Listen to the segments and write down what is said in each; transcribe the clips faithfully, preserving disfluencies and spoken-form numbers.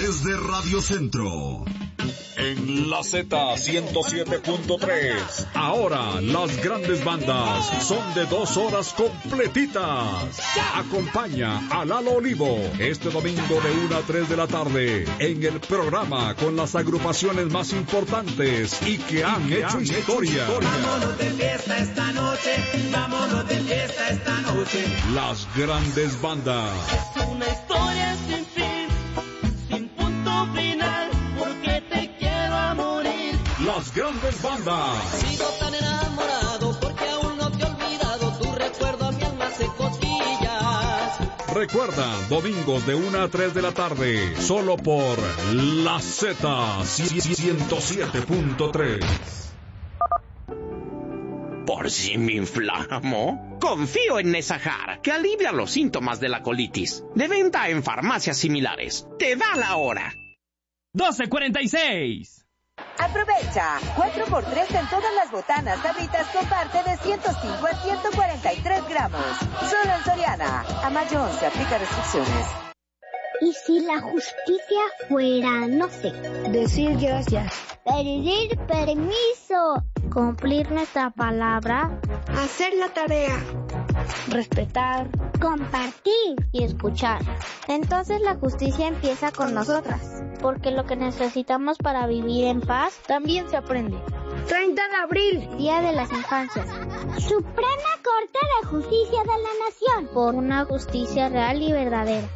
desde Radio Centro. En la Z ciento siete punto tres. Ahora las grandes bandas son de dos horas completitas. Acompaña a Lalo Olivo este domingo de una a tres de la tarde en el programa con las agrupaciones más importantes y que han, y que hecho, han historia. hecho historia. Vámonos de fiesta esta noche, vámonos de fiesta esta noche. Las grandes bandas. Es una historia sin fin, sin punto final, porque te quiero a morir. Las grandes bandas. Sigo tan enamorado porque aún no te he olvidado, tu recuerdo a mi alma hace cosquillas. Recuerda, domingos de una a tres de la tarde, solo por la Z ciento siete punto tres. ¿Por si me inflamo? Confío en Nesajar, que alivia los síntomas de la colitis. De venta en farmacias similares. Te da la hora. doce cuarenta y seis. Aprovecha, cuatro por tres en todas las botanas Sabritas con parte de ciento cinco a ciento cuarenta y tres gramos. Solo en Soriana. A mayo once, aplica restricciones. ¿Y si la justicia fuera, no sé, decir gracias, pedir permiso, cumplir nuestra palabra, hacer la tarea, respetar, compartir y escuchar? Entonces la justicia empieza con nosotras, porque lo que necesitamos para vivir en paz también se aprende. treinta de abril, Día de las Infancias. Suprema Corte de Justicia de la Nación, por una justicia real y verdadera.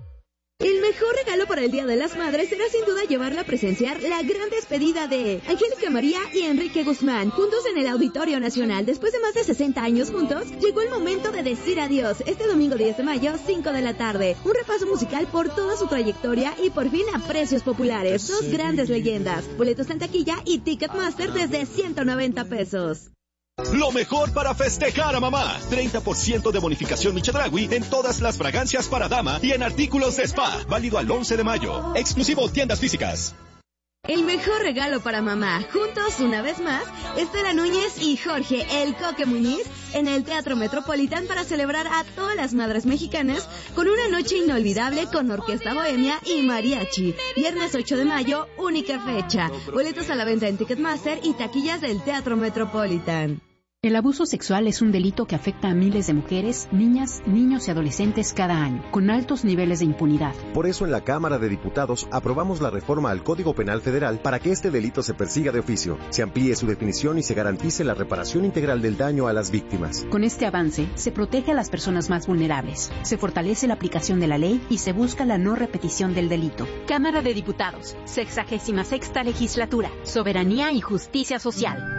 El mejor regalo para el Día de las Madres será sin duda llevarla a presenciar la gran despedida de Angélica María y Enrique Guzmán, juntos en el Auditorio Nacional. Después de más de sesenta años juntos, llegó el momento de decir adiós. Este domingo diez de mayo, cinco de la tarde. Un repaso musical por toda su trayectoria y por fin a precios populares. Dos grandes leyendas. Boletos en taquilla y Ticketmaster desde ciento noventa pesos. Lo mejor para festejar a mamá. treinta por ciento de bonificación Michedragui en todas las fragancias para dama y en artículos de spa. Válido al once de mayo. Exclusivo tiendas físicas. El mejor regalo para mamá. Juntos, una vez más, Estela Núñez y Jorge El Coque Muñiz en el Teatro Metropolitan para celebrar a todas las madres mexicanas con una noche inolvidable con orquesta bohemia y mariachi. Viernes ocho de mayo, única fecha. Boletos a la venta en Ticketmaster y taquillas del Teatro Metropolitan. El abuso sexual es un delito que afecta a miles de mujeres, niñas, niños y adolescentes cada año, con altos niveles de impunidad. Por eso en la Cámara de Diputados aprobamos la reforma al Código Penal Federal para que este delito se persiga de oficio, se amplíe su definición y se garantice la reparación integral del daño a las víctimas. Con este avance, se protege a las personas más vulnerables, se fortalece la aplicación de la ley y se busca la no repetición del delito. Cámara de Diputados, sexagésima sexta legislatura, soberanía y justicia social.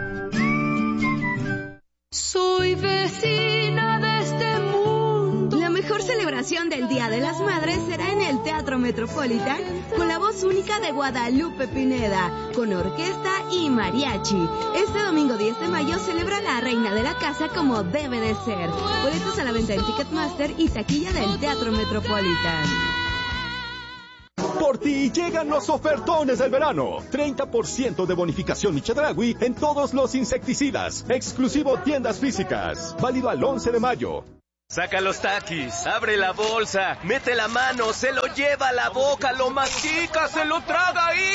Soy vecina de este mundo. La mejor celebración del Día de las Madres será en el Teatro Metropolitan con la voz única de Guadalupe Pineda, con orquesta y mariachi. Este domingo diez de mayo celebra la reina de la casa como debe de ser. Boletos a la venta en Ticketmaster y taquilla del Teatro Metropolitan. Por ti llegan los ofertones del verano. treinta por ciento de bonificación Michedragui en todos los insecticidas. Exclusivo tiendas físicas. Válido al once de mayo. Saca los taquis, abre la bolsa, mete la mano, se lo lleva a la boca, lo mastica, se lo traga y...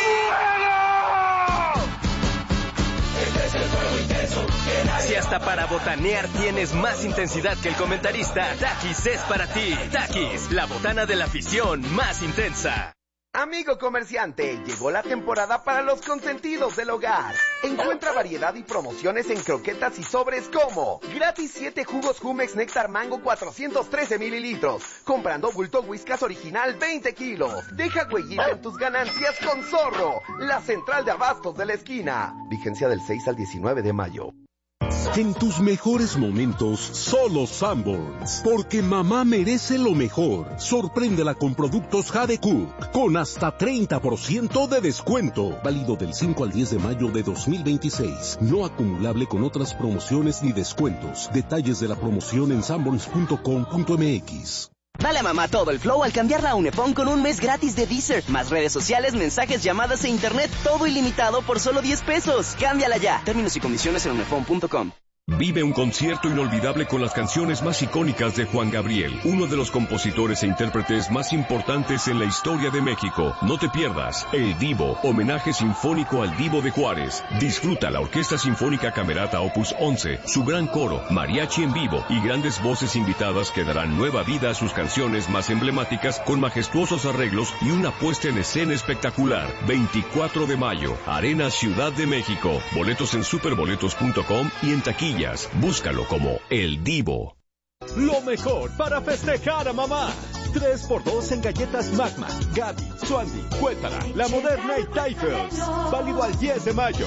Este es el fuego intenso. Si hasta para botanear tienes más intensidad que el comentarista, Takis es para ti. Takis, la botana de la afición más intensa. Amigo comerciante, llegó la temporada para los consentidos del hogar. Encuentra variedad y promociones en croquetas y sobres como gratis siete jugos Jumex Néctar Mango cuatrocientos trece mililitros, comprando bulto Whiskas original veinte kilos. Deja huellita en tus ganancias con Zorro, la central de abastos de la esquina. Vigencia del seis al diecinueve de mayo. En tus mejores momentos, solo Sanborns. Porque mamá merece lo mejor. Sorpréndela con productos Jade Cook, con hasta treinta por ciento de descuento. Válido del cinco al diez de mayo de dos mil veintiséis. No acumulable con otras promociones ni descuentos. Detalles de la promoción en sanborns punto com punto m x. Dale a mamá todo el flow al cambiarla a Unifón con un mes gratis de Deezer, más redes sociales, mensajes, llamadas e internet, todo ilimitado por solo diez pesos. Cámbiala ya. Términos y condiciones en unifón punto com. Vive un concierto inolvidable con las canciones más icónicas de Juan Gabriel, uno de los compositores e intérpretes más importantes en la historia de México. No te pierdas El Divo, homenaje sinfónico al Divo de Juárez. Disfruta la Orquesta Sinfónica Camerata Opus once, su gran coro, mariachi en vivo y grandes voces invitadas que darán nueva vida a sus canciones más emblemáticas con majestuosos arreglos y una puesta en escena espectacular. veinticuatro de mayo, Arena Ciudad de México. Boletos en superboletos punto com y en taquilla. Búscalo como El Divo. Lo mejor para festejar a mamá. tres por dos en galletas Magma, Gaby, Swandy, Cuétara, La Moderna y Typhus. Válido al diez de mayo.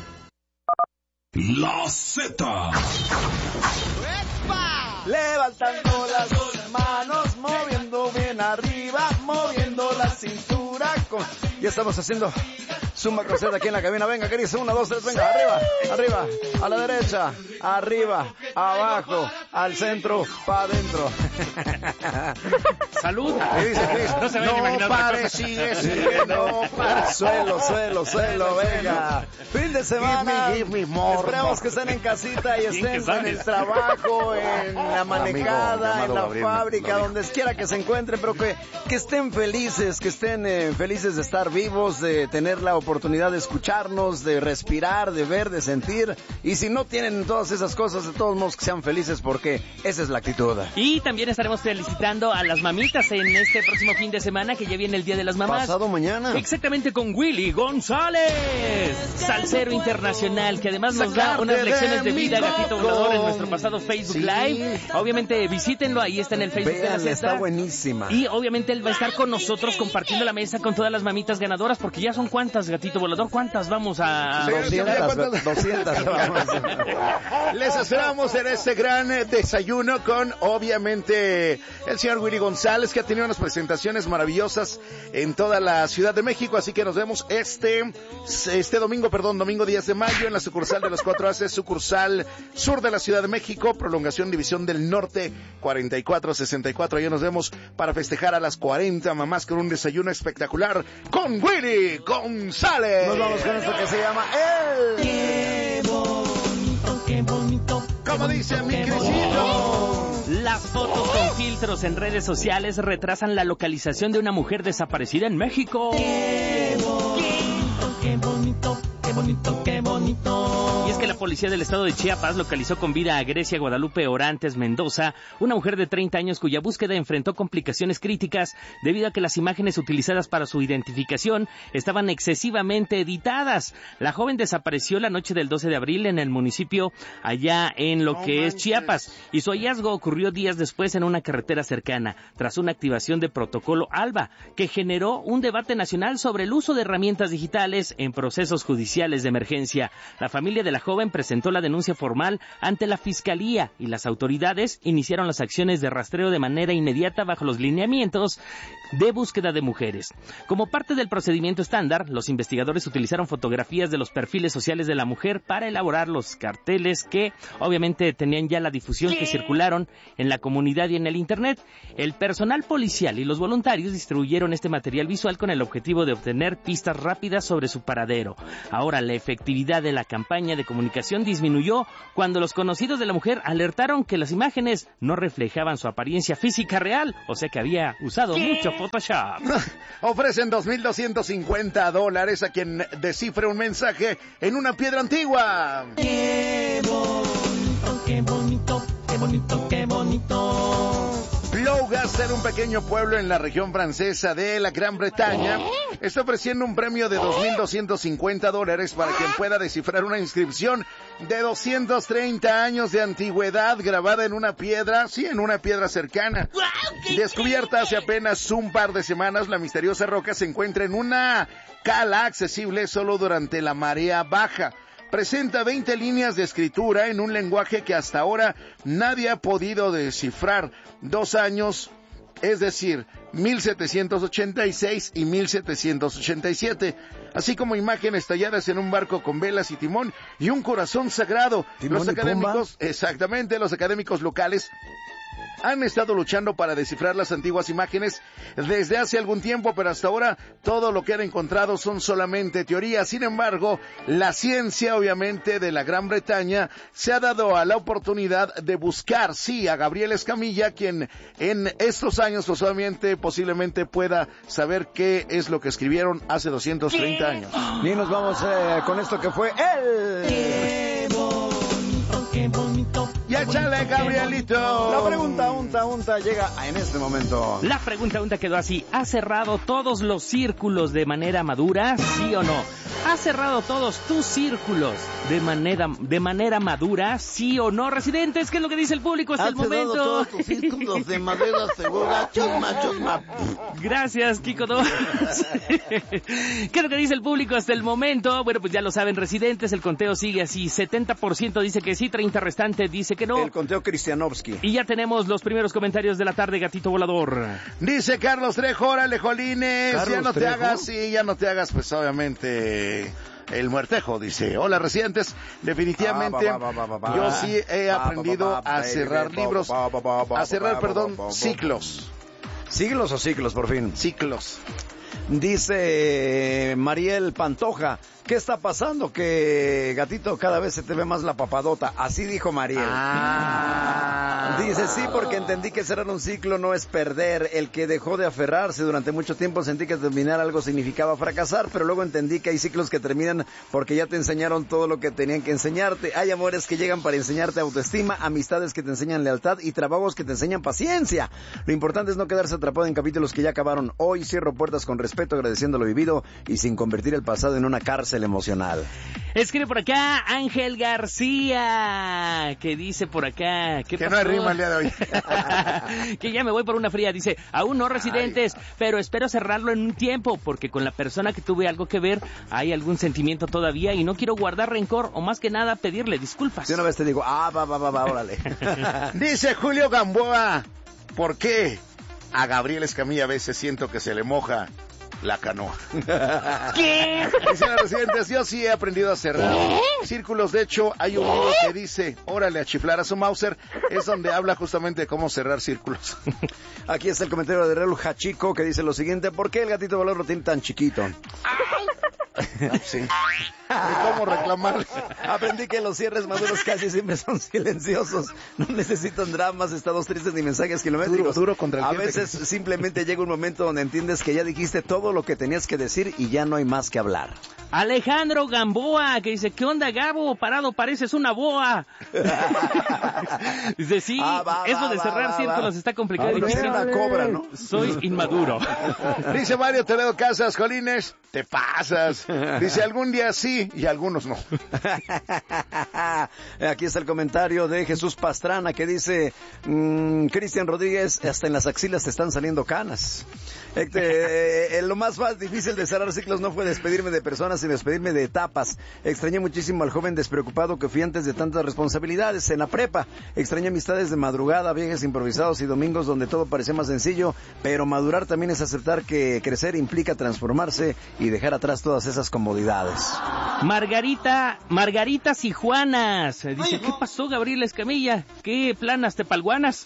La Z. Levantando las manos, moviendo bien arriba, moviendo la cintura. Con... Ya estamos haciendo Zumba Crochet aquí en la cabina. Venga, Cris, una, dos, tres, venga, arriba, arriba, a la derecha, arriba, abajo, al centro, para adentro. Salud. ¿Qué dice Cris? No se vayan a imaginar No otra pare, cosa. sigue, sigue, no pare. Suelo, suelo, suelo, venga. Fin de semana. Give me, give me more, Esperamos more. que estén en casita y Bien que estén en sabes. el trabajo, en la manejada, Amigo, en la Gabriel, fábrica, lo donde quiera que se encuentren, pero que, que estén felices, que estén eh, felices de estar vivos, de tener la oportunidad de escucharnos, de respirar, de ver, de sentir. Y si no tienen todas esas cosas, de todos modos que sean felices, porque esa es la actitud. Y también estaremos felicitando a las mamitas en este próximo fin de semana, que ya viene el Día de las Mamás. Pasado mañana. Exactamente, con Willy González, salsero internacional, que además nos da unas lecciones de vida, gatito volador, en nuestro pasado Facebook Sí. Live. Obviamente visítenlo, ahí está en el Facebook de la Vean, Z. está buenísima. Y obviamente él va a estar con nosotros compartiendo la mesa con todas las mamitas ganadoras, porque ya son cuántas, gatito volador, cuántas vamos a... Sí, doscientas, doscientas vamos. Les esperamos en este gran eh, desayuno con, obviamente, el señor Willy González, que ha tenido unas presentaciones maravillosas en toda la Ciudad de México, así que nos vemos este este domingo, perdón, domingo diez de mayo, en la sucursal de los cuatro Aces, sucursal sur de la Ciudad de México, prolongación División del Norte, cuarenta y cuatro sesenta y cuatro. Ahí nos vemos para festejar a las cuarenta mamás con un desayuno espectacular con Willy González. Nos vamos con esto que se llama El... Qué bonito, qué bonito. Como dice mi Crisito. Las fotos con filtros en redes sociales retrasan la localización de una mujer desaparecida en México. Qué bonito, qué bonito, qué bonito, qué bonito. Y es que la policía del estado de Chiapas localizó con vida a Grecia Guadalupe Orantes Mendoza, una mujer de treinta años cuya búsqueda enfrentó complicaciones críticas debido a que las imágenes utilizadas para su identificación estaban excesivamente editadas. La joven desapareció la noche del doce de abril en el municipio allá en lo que es Chiapas, y su hallazgo ocurrió días después en una carretera cercana, tras una activación de protocolo ALBA, que generó un debate nacional sobre el uso de herramientas digitales en procesos judiciales de emergencia. La familia de la joven presentó la denuncia formal ante la Fiscalía y las autoridades iniciaron las acciones de rastreo de manera inmediata bajo los lineamientos de búsqueda de mujeres. Como parte del procedimiento estándar, los investigadores utilizaron fotografías de los perfiles sociales de la mujer para elaborar los carteles que obviamente tenían ya la difusión que circularon en la comunidad y en el internet. El personal policial y los voluntarios distribuyeron este material visual con el objetivo de obtener pistas rápidas sobre su paradero. Ahora, la efectividad de la campaña de comunicación disminuyó cuando los conocidos de la mujer alertaron que las imágenes no reflejaban su apariencia física real, o sea que había usado ¿Qué? mucho Photoshop. Ofrecen dos mil doscientos cincuenta dólares a quien descifre un mensaje en una piedra antigua. Qué bonito, qué bonito, qué bonito, qué bonito. Plougastel, un pequeño pueblo en la región francesa de la Gran Bretaña, está ofreciendo un premio de dos mil doscientos cincuenta dólares para quien pueda descifrar una inscripción de doscientos treinta años de antigüedad grabada en una piedra, sí, en una piedra cercana. Descubierta hace apenas un par de semanas, la misteriosa roca se encuentra en una cala accesible solo durante la marea baja. Presenta veinte líneas de escritura en un lenguaje que hasta ahora nadie ha podido descifrar. Dos años, es decir, mil setecientos ochenta y seis y mil setecientos ochenta y siete, así como imágenes talladas en un barco con velas y timón y un corazón sagrado. ¿Timón los y académicos, exactamente, los académicos locales han estado luchando para descifrar las antiguas imágenes desde hace algún tiempo, pero hasta ahora todo lo que han encontrado son solamente teorías. Sin embargo, la ciencia, obviamente, de la Gran Bretaña se ha dado a la oportunidad de buscar, sí, a Gabriel Escamilla, quien en estos años, pues obviamente, posiblemente pueda saber qué es lo que escribieron hace doscientos treinta años. Y nos vamos eh, con esto que fue el... Qué bonito, qué bonito. Y échale, Gabrielito. La pregunta unta unta llega en este momento. La pregunta unta quedó así. ¿Ha cerrado todos los círculos de manera madura? ¿Sí o no? ¿Ha cerrado todos tus círculos de manera de manera madura? ¿Sí o no? Residentes, ¿qué es lo que dice el público hasta el momento? Todos tus círculos de madera segura, chusma, chusma. Gracias, Kiko dos. ¿Qué es lo que dice el público hasta el momento? Bueno, pues ya lo saben, residentes, el conteo sigue así. setenta por ciento dice que sí, treinta restante dice que no. El conteo Cristianovsky. Y ya tenemos los primeros comentarios de la tarde, gatito volador. Dice Carlos Trejo, órale, Jolines, Carlos ya no te Trejo. hagas, sí, ya no te hagas, pues obviamente... El muertejo dice, hola residentes, definitivamente Ah, ba, ba, ba, ba, ba. yo sí he Ba, ba, aprendido ba, ba, a baby, cerrar ba, libros, ba, ba, ba, ba, a cerrar, ba, perdón, ba, ba, ba. ciclos. ¿Siglos o ciclos, por fin? Ciclos. Dice Mariel Pantoja, ¿qué está pasando? Que gatito cada vez se te ve más la papadota. Así dijo Mariel. Ah. Dice, sí, porque entendí que cerrar un ciclo no es perder. El que dejó de aferrarse durante mucho tiempo sentí que terminar algo significaba fracasar, pero luego entendí que hay ciclos que terminan porque ya te enseñaron todo lo que tenían que enseñarte. Hay amores que llegan para enseñarte autoestima, amistades que te enseñan lealtad y trabajos que te enseñan paciencia. Lo importante es no quedarse atrapado en capítulos que ya acabaron. Hoy cierro puertas con respeto, agradeciendo lo vivido y sin convertir el pasado en una cárcel emocional. Escribe por acá Ángel García, que dice por acá... ¿qué Que pasó? no hay rima el día de hoy. Que ya me voy por una fría. Dice, aún no residentes, Ay. pero espero cerrarlo en un tiempo, porque con la persona que tuve algo que ver, hay algún sentimiento todavía y no quiero guardar rencor, o más que nada pedirle disculpas. Si una vez te digo, ah, va, va, va, va, órale. Dice Julio Gamboa, ¿por qué a Gabriel Escamilla a veces siento que se le moja la canoa? ¿Qué? Dice la residentes, yo sí he aprendido a cerrar ¿Qué? círculos. De hecho, hay un libro que dice, órale a chiflar a su Mauser, es donde habla justamente de cómo cerrar círculos. Aquí está el comentario de Relu Hachico que dice lo siguiente, ¿por qué el gatito volador lo tiene tan chiquito? Sí. ¿Y cómo reclamar? Aprendí que los cierres maduros casi siempre son silenciosos. No necesitan dramas, estados tristes ni mensajes kilométricos. Duro, duro contra el A cliente. veces simplemente llega un momento donde entiendes que ya dijiste todo lo que tenías que decir y ya no hay más que hablar. Alejandro Gamboa, que dice, ¿qué onda, Gabo? Parado pareces una boa. Dice, sí, Ah, va, eso va, de va, cerrar va, círculos va. está complicado. Ah, no, Dice, es una cobra, ¿no? Soy inmaduro. Dice Mario Toledo Casas, Jolines, te pasas. Dice, algún día sí y algunos no. Aquí está el comentario de Jesús Pastrana que dice, mmm, Cristian Rodríguez, hasta en las axilas te están saliendo canas. Este, eh, lo más fácil, difícil de cerrar ciclos no fue despedirme de personas, sino despedirme de etapas. Extrañé muchísimo al joven despreocupado que fui antes de tantas responsabilidades en la prepa. Extrañé amistades de madrugada, viajes improvisados y domingos donde todo parecía más sencillo, pero madurar también es aceptar que crecer implica transformarse y dejar atrás todas esas comodidades. Margarita, Margaritas y Juanas. Dice, Ay, ¿qué pasó, Gabriel Escamilla? ¿Qué planas tepalguanas?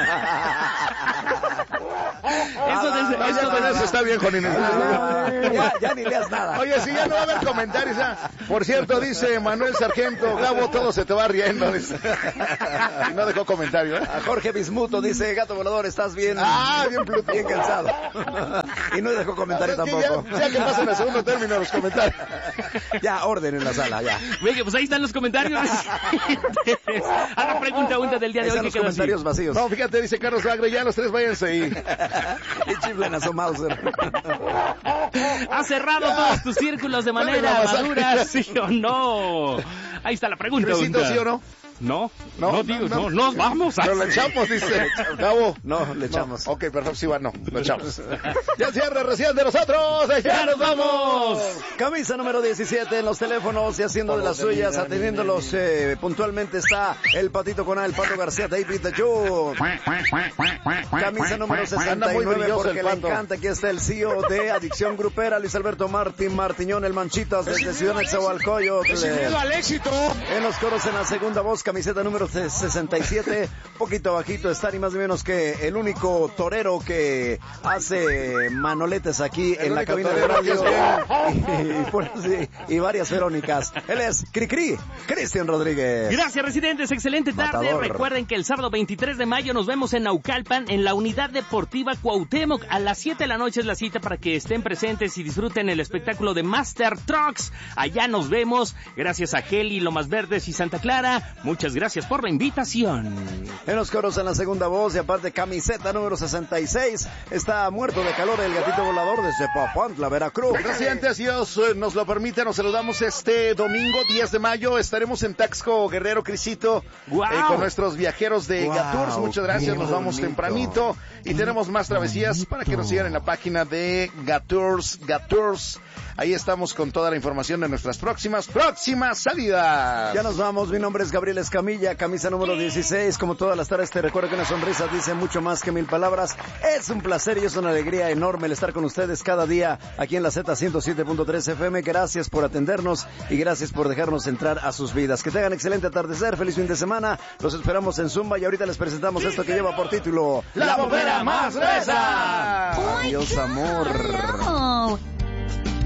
Eso de, no, eso ya con de... eso está bien, Juan Inés. Ya, ya ni leas nada. Oye, si ya no va a haber comentarios. ¿Ah? Por cierto, dice Manuel Sargento, Gabo, todo se te va riendo. Dice. Y no dejó comentario. ¿eh? A Jorge Bismuto dice, gato volador, estás bien. Ah, bien Pluto. Bien cansado. Y no dejó comentario es que tampoco. Ya, ya que pasan el segundo término los comentarios. Ya, orden en la sala, ya. Venga, pues ahí están los comentarios. A la pregunta unta del día de Están hoy. los comentarios así? vacíos. No, fíjate, dice Carlos Agre, ya los tres váyanse ahí. Y chiflen a su Mauser. ¿Has cerrado todos tus círculos de manera madura, sí o no? Ahí está la pregunta. Luisito, ¿sí o no? No, no, no, digo, no, no, nos vamos. No, lo echamos, dice Gabo. No, le echamos. No. Ok, perfecto, sí va, no, lo echamos. Ya cierra recién de nosotros, ya nos vamos. Camisa número diecisiete en los teléfonos y haciendo de las suyas, atendiéndolos eh, puntualmente está el Patito Coná, el Pato García, David the Joe. Camisa número sesenta y nueve porque le encanta. Aquí está el C E O de Adicción Grupera, Luis Alberto Martín Martiñón, el Manchitas, desde Ciudad Netzahualcóyotl. Decidido al éxito. En los coros en la segunda voz, camiseta número sesenta y siete, poquito bajito está, ni más ni menos que el único torero que hace manoletes aquí el en la cabina de radio. Y, y, y, y varias Verónicas. Él es Cricri, Cristian Rodríguez. Gracias, residentes. Excelente tarde. Matador. Recuerden que el sábado veintitrés de mayo nos vemos en Naucalpan, en la Unidad Deportiva Cuauhtémoc. A las siete de la noche es la cita para que estén presentes y disfruten el espectáculo de Master Trucks. Allá nos vemos. Gracias a Heli, Lomas Verdes y Santa Clara. Muchas gracias por la invitación. En los coros en la segunda voz y aparte camiseta número sesenta y seis está muerto de calor el gatito volador desde Papantla, Veracruz. Presidente, si Dios eh, nos lo permite, nos saludamos este domingo diez de mayo. Estaremos en Taxco, Guerrero, Crisito, wow. eh, con nuestros viajeros de wow, Gatours. Muchas gracias, nos vamos bonito. tempranito y tenemos más travesías para que nos sigan en la página de Gatours, Gatours. Ahí estamos con toda la información de nuestras próximas, próximas salidas. Ya nos vamos, mi nombre es Gabriel Escamilla, camisa número dieciséis. Como todas las tardes te recuerdo que una sonrisa dice mucho más que mil palabras. Es un placer y es una alegría enorme el estar con ustedes cada día aquí en la Z ciento siete punto tres F M. Gracias por atendernos y gracias por dejarnos entrar a sus vidas. Que tengan excelente atardecer, feliz fin de semana. Los esperamos en Zumba y ahorita les presentamos esto que lleva por título La Bobera Más Gruesa. Adiós, amor.